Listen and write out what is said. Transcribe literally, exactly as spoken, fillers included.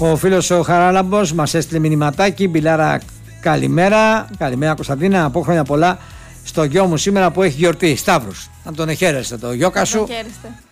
Ο φίλος ο Χαράλαμπος μας έστειλε μηνυματάκι. Μπιλάρα, καλημέρα. Καλημέρα Κωνσταντίνα, από χρόνια πολλά στο γιο μου σήμερα που έχει γιορτή. Σταύρος, να τον εχαίρεστε το γιώκα σου.